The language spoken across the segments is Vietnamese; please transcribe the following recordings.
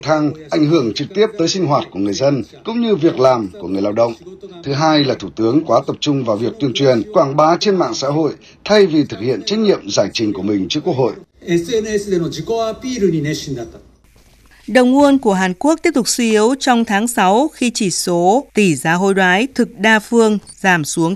Thang ảnh hưởng trực tiếp tới sinh hoạt của người dân cũng như việc làm của người lao động. Thứ hai là Thủ tướng quá tập trung vào việc tuyên truyền, quảng bá trên mạng xã hội thay vì thực hiện trách nhiệm giải trình của mình trước Quốc hội. Đồng won của Hàn Quốc tiếp tục suy yếu trong tháng 6 khi chỉ số tỷ giá hối đoái thực đa phương giảm xuống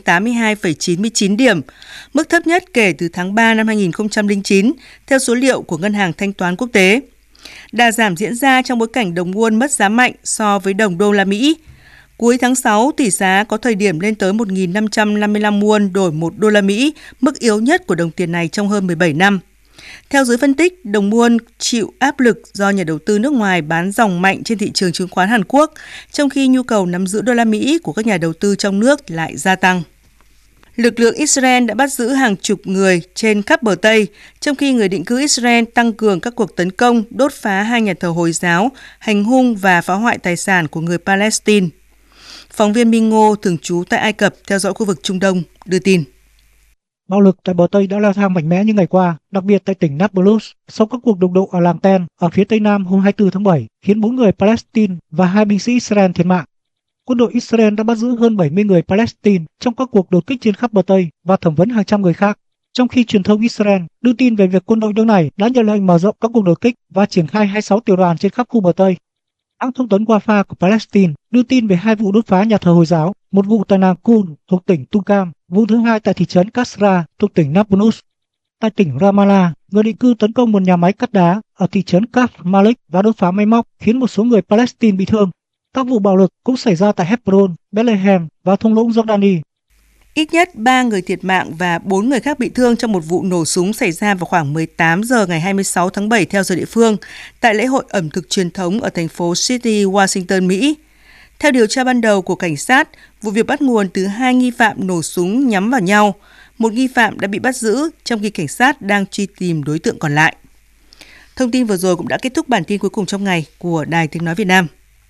82,99 điểm, mức thấp nhất kể từ tháng 3 năm 2009, theo số liệu của Ngân hàng Thanh toán Quốc tế. Đà giảm diễn ra trong bối cảnh đồng won mất giá mạnh so với đồng đô la Mỹ. Cuối tháng 6, tỷ giá có thời điểm lên tới 1.555 won đổi 1 đô la Mỹ, mức yếu nhất của đồng tiền này trong hơn 17 năm. Theo giới phân tích, đồng won chịu áp lực do nhà đầu tư nước ngoài bán dòng mạnh trên thị trường chứng khoán Hàn Quốc, trong khi nhu cầu nắm giữ đô la Mỹ của các nhà đầu tư trong nước lại gia tăng. Lực lượng Israel đã bắt giữ hàng chục người trên khắp bờ Tây, trong khi người định cư Israel tăng cường các cuộc tấn công, đốt phá hai nhà thờ Hồi giáo, hành hung và phá hoại tài sản của người Palestine. Phóng viên Minh Ngô, thường trú tại Ai Cập, theo dõi khu vực Trung Đông, đưa tin. Bạo lực tại bờ Tây đã leo thang mạnh mẽ những ngày qua, đặc biệt tại tỉnh Nablus, sau các cuộc đụng độ ở làng Ten ở phía tây nam hôm 24 tháng 7, khiến 4 người Palestine và 2 binh sĩ Israel thiệt mạng. Quân đội Israel đã bắt giữ hơn 70 người Palestine trong các cuộc đột kích trên khắp bờ Tây và thẩm vấn hàng trăm người khác, trong khi truyền thông Israel đưa tin về việc quân đội nước này đã nhận lệnh mở rộng các cuộc đột kích và triển khai 26 tiểu đoàn trên khắp khu bờ Tây. Hãng thông tấn Wafa của Palestine đưa tin về 2 vụ đốt phá nhà thờ Hồi giáo, một vụ tại làng Kun thuộc tỉnh Tukam, vụ thứ hai tại thị trấn Kasra thuộc tỉnh Nablus. Tại tỉnh Ramallah, người định cư tấn công một nhà máy cắt đá ở thị trấn Kaf Malik và đốt phá máy móc, khiến một số người Palestine bị thương. Các vụ bạo lực cũng xảy ra tại Hebron, Bethlehem và thung lũng Jordani. Ít nhất 3 người thiệt mạng và 4 người khác bị thương trong một vụ nổ súng xảy ra vào khoảng 18 giờ ngày 26 tháng 7 theo giờ địa phương, tại lễ hội ẩm thực truyền thống ở thành phố Sydney, Washington, Mỹ. Theo điều tra ban đầu của cảnh sát, vụ việc bắt nguồn từ 2 nghi phạm nổ súng nhắm vào nhau. Một nghi phạm đã bị bắt giữ, trong khi cảnh sát đang truy tìm đối tượng còn lại. Thông tin vừa rồi cũng đã kết thúc bản tin cuối cùng trong ngày của Đài Tiếng Nói Việt Nam.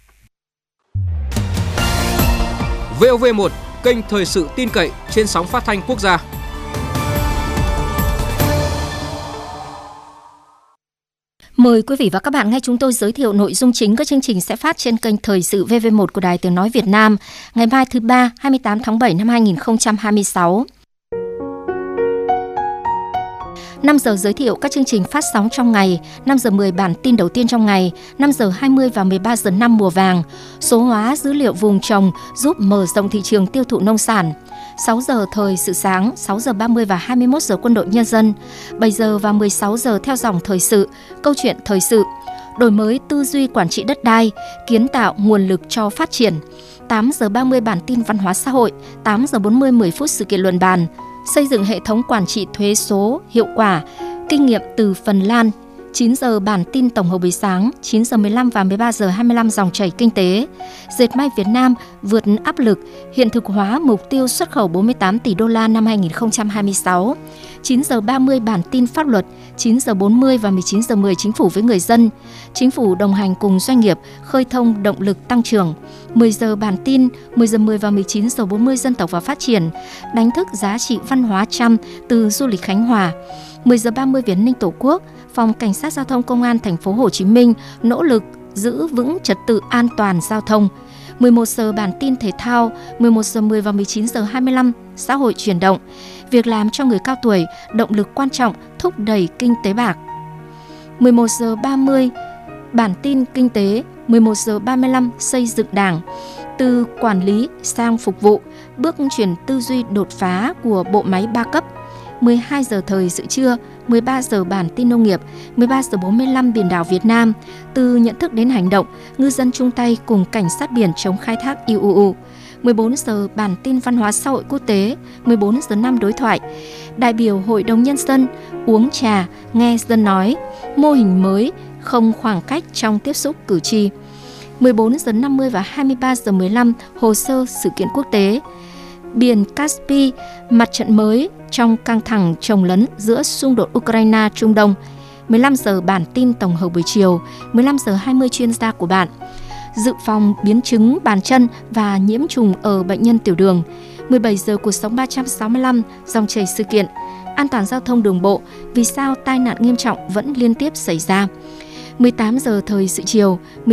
VOV1, kênh thời sự tin cậy trên sóng phát thanh quốc gia. Mời quý vị và các bạn nghe chúng tôi giới thiệu nội dung chính các chương trình sẽ phát trên kênh thời sự VV1 của Đài Tiếng Nói Việt Nam ngày mai thứ Ba 28 tháng 7 năm 2026. 5 giờ giới thiệu các chương trình phát sóng trong ngày, 5 giờ 10 bản tin đầu tiên trong ngày, 5 giờ 20 và 13 giờ 5 mùa vàng, số hóa dữ liệu vùng trồng giúp mở rộng thị trường tiêu thụ nông sản. 6 giờ thời sự sáng, 6 giờ 30 và 21 giờ quân đội nhân dân, 7 giờ và 16 giờ theo dòng thời sự, câu chuyện thời sự, đổi mới tư duy quản trị đất đai, kiến tạo nguồn lực cho phát triển. 8 giờ 30 bản tin văn hóa xã hội, 8 giờ 40 10 phút sự kiện luận bàn, xây dựng hệ thống quản trị thuế số hiệu quả, kinh nghiệm từ Phần Lan. 9 giờ bản tin tổng hợp buổi sáng, 9 giờ 15 và 13 giờ 25 dòng chảy kinh tế. Dệt may Việt Nam vượt áp lực, hiện thực hóa mục tiêu xuất khẩu 48 tỷ đô la năm 2026. 9 giờ 30 bản tin pháp luật, 9 giờ 40 và 19 giờ 10 chính phủ với người dân. Chính phủ đồng hành cùng doanh nghiệp, khơi thông động lực tăng trưởng. 10 giờ bản tin, 10 giờ 10 và 19 giờ 40 dân tộc và phát triển. Đánh thức giá trị văn hóa trăm từ du lịch Khánh Hòa. 10 giờ 30 Việt Ninh Tổ quốc, Phòng Cảnh sát Giao thông Công an thành phố Hồ Chí Minh nỗ lực giữ vững trật tự an toàn giao thông. 11 giờ bản tin thể thao, 11 giờ 10 và 19 giờ 25 xã hội chuyển động. Việc làm cho người cao tuổi, động lực quan trọng thúc đẩy kinh tế bạc. 11 giờ 30 bản tin kinh tế, 11 giờ 35 xây dựng Đảng. Từ quản lý sang phục vụ, bước chuyển tư duy đột phá của bộ máy 3 cấp. 12 giờ thời sự trưa, 13 giờ bản tin nông nghiệp, 13 giờ 45 biển đảo Việt Nam, từ nhận thức đến hành động, ngư dân chung tay cùng cảnh sát biển chống khai thác IUU. 14 giờ bản tin văn hóa xã hội quốc tế, 14 giờ 5 đối thoại. Đại biểu Hội đồng Nhân dân uống trà, nghe dân nói, mô hình mới, không khoảng cách trong tiếp xúc cử tri. 14 giờ 50 và 23 giờ 15 hồ sơ sự kiện quốc tế. Biển Caspi, mặt trận mới trong căng thẳng chồng lấn giữa xung đột Ukraine-Trung Đông. 15 giờ bản tin tổng hợp buổi chiều, 15 giờ 20 chuyên gia của bạn. Dự phòng biến chứng bàn chân và nhiễm trùng ở bệnh nhân tiểu đường. 17 giờ cuộc sống 365, dòng chảy sự kiện. An toàn giao thông đường bộ, vì sao tai nạn nghiêm trọng vẫn liên tiếp xảy ra. 18 giờ thời sự chiều,